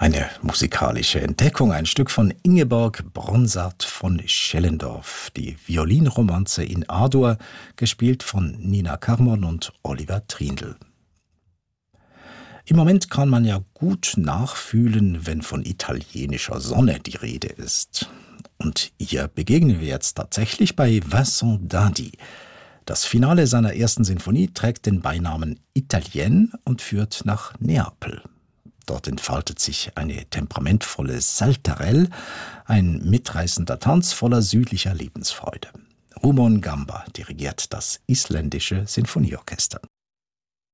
Eine musikalische Entdeckung, ein Stück von Ingeborg Bronsart von Schellendorf, die Violinromanze in A-Dur, gespielt von Nina Carmon und Oliver Trindl. Im Moment kann man ja gut nachfühlen, wenn von italienischer Sonne die Rede ist. Und ihr begegnen wir jetzt tatsächlich bei Vincent d'Indy. Das Finale seiner ersten Sinfonie trägt den Beinamen Italienne und führt nach Neapel. Dort entfaltet sich eine temperamentvolle Saltarelle, ein mitreißender Tanz voller südlicher Lebensfreude. Rumon Gamba dirigiert das isländische Sinfonieorchester.